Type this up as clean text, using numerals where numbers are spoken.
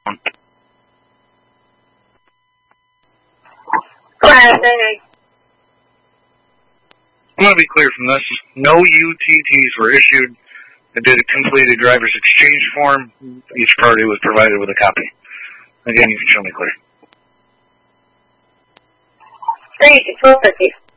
Go ahead, say. I want to be clear from this. No UTTs were issued. I did a completed driver's exchange form. Each party was provided with a copy. Again, you can show me clear. Great, 1250.